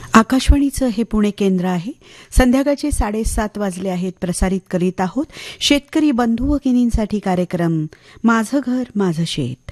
आकाशवाणीचं हे पुणे केंद्र आहे. संध्याकाळचे 7:30 वाजले आहेत. प्रसारित करीत आहोत शेतकरी बंधू भगिनींसाठी कार्यक्रम माझं घर माझं शेत.